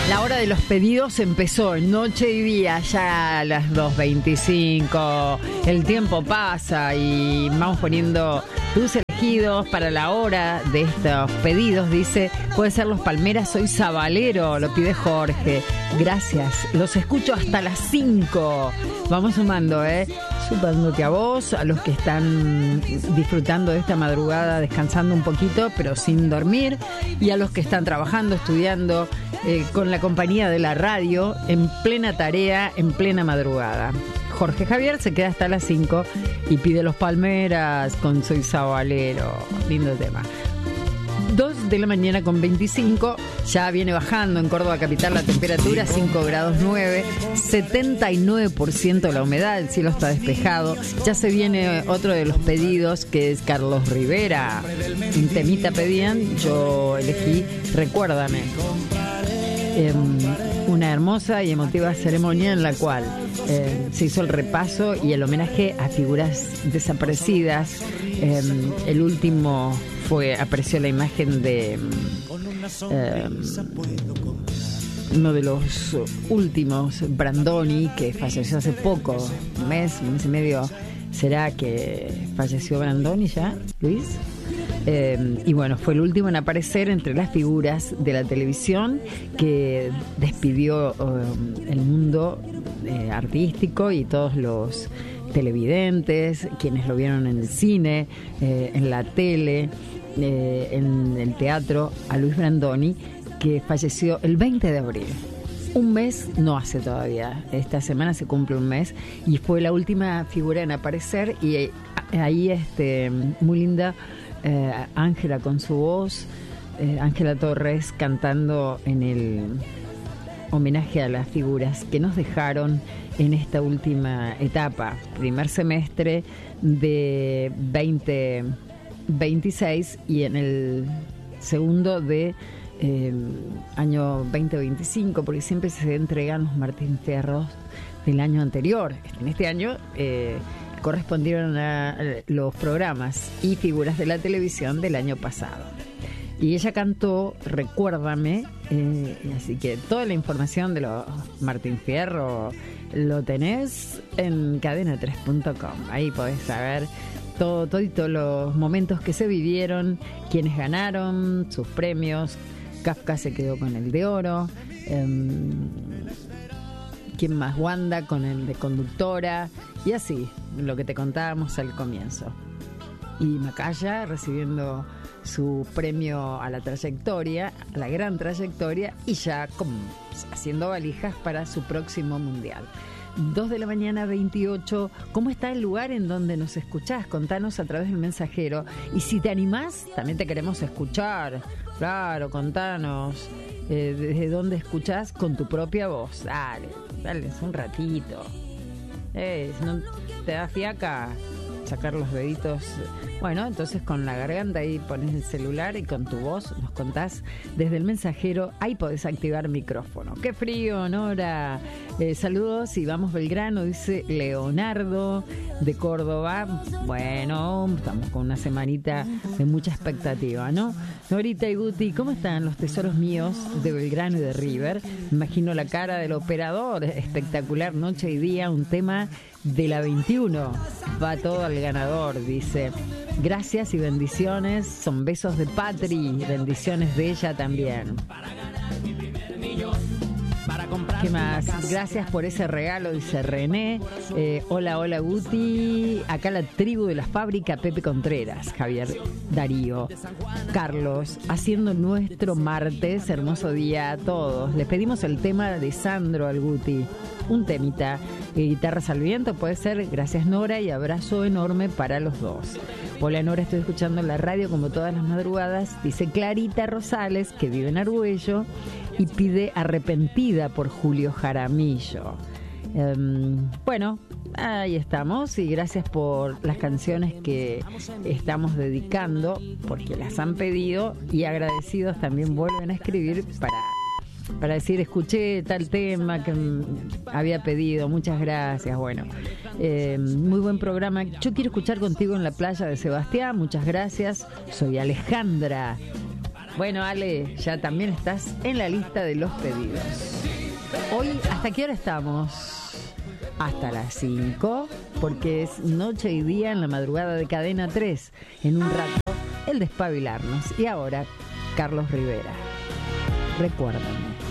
La hora de los pedidos empezó en noche y día, ya a las 2:25. El tiempo pasa y vamos poniendo tus elegidos para la hora de estos pedidos. Dice, puede ser Los Palmeras, soy sabalero, lo pide Jorge. Gracias, los escucho hasta las 5. Vamos sumando, sumándote a vos, a los que están disfrutando de esta madrugada, descansando un poquito, pero sin dormir, y a los que están trabajando, estudiando, con la compañía de la radio, en plena tarea, en plena madrugada. Jorge Javier se queda hasta las 5 y pide Los Palmeras con Soy Sabalero. Lindo tema. 2 de la mañana con 25, ya viene bajando en Córdoba capital la temperatura, 5 grados 9, 79% la humedad, el cielo está despejado. Ya se viene otro de los pedidos, que es Carlos Rivera. Un temita pedían, yo elegí Recuérdame. Una hermosa y emotiva ceremonia en la cual se hizo el repaso y el homenaje a figuras desaparecidas. El último apareció la imagen de uno de los últimos, Brandoni, que falleció hace poco, un mes y medio. ¿Será que falleció Brandoni ya, Luis? Y bueno, fue el último en aparecer entre las figuras de la televisión que despidió el mundo artístico y todos los televidentes, quienes lo vieron en el cine, en la tele, en el teatro, a Luis Brandoni, que falleció el 20 de abril. Un mes no hace todavía, esta semana se cumple un mes, y fue la última figura en aparecer, y ahí muy linda Ángela con su voz, Ángela Torres cantando en el homenaje a las figuras que nos dejaron en esta última etapa, primer semestre de 2026 y en el segundo de año 2025, porque siempre se entregan los Martín Fierros del año anterior. En este año correspondieron a los programas y figuras de la televisión del año pasado. Y ella cantó Recuérdame, así que toda la información de los Martín Fierro lo tenés en cadena3.com. Ahí podés saber todos los momentos que se vivieron, quienes ganaron sus premios. Kafka se quedó con el de oro. ¿Quién más? Wanda con el de conductora. Y así, lo que te contábamos al comienzo. Y Macaya recibiendo su premio a la trayectoria, a la gran trayectoria, y ya haciendo valijas para su próximo mundial. 2 de la mañana 28. ¿Cómo está el lugar en donde nos escuchás? Contanos a través del mensajero. Y si te animás, también te queremos escuchar. Claro, contanos desde dónde escuchás con tu propia voz. Dale un ratito. Si no te da fiaca sacar los deditos. Bueno, entonces con la garganta ahí pones el celular y con tu voz nos contás desde el mensajero. Ahí podés activar micrófono. ¡Qué frío, Nora! Saludos y vamos Belgrano, dice Leonardo de Córdoba. Bueno, estamos con una semanita de mucha expectativa, ¿no? Norita y Guti, ¿cómo están los tesoros míos de Belgrano y de River? Me imagino la cara del operador. Espectacular, noche y día, un tema de la 21. Va todo al ganador, dice. Gracias y bendiciones. Son besos de Patri. Bendiciones de ella también. ¿Qué más? Gracias por ese regalo, dice René. Hola Guti. Acá la tribu de la fábrica Pepe Contreras, Javier Darío, Carlos, haciendo nuestro martes. Hermoso día a todos. Les pedimos el tema de Sandro al Guti. Un temita. Guitarras al viento puede ser. Gracias, Nora, y abrazo enorme para los dos. Hola, Nora, estoy escuchando la radio como todas las madrugadas. Dice Clarita Rosales, que vive en Argüello, y pide Arrepentida por Julio Jaramillo. Bueno, ahí estamos, y gracias por las canciones que estamos dedicando, porque las han pedido, y agradecidos también vuelven a escribir para decir, escuché tal tema que había pedido, muchas gracias. Bueno, muy buen programa. Yo quiero escuchar contigo en la playa de Sebastián, muchas gracias. Soy Alejandra. Bueno, Ale, ya también estás en la lista de los pedidos. Hoy, ¿hasta qué hora estamos? Hasta las 5, porque es noche y día en la madrugada de Cadena 3. En un rato, el despabilarnos. Y ahora, Carlos Rivera. Recuérdame.